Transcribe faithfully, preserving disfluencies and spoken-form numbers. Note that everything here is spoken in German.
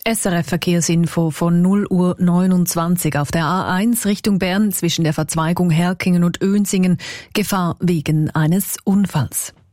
S R F-Verkehrsinfo von null Uhr neunundzwanzig auf der A eins Richtung Bern zwischen der Verzweigung Herkingen und Oenzingen. Gefahr wegen eines Unfalls.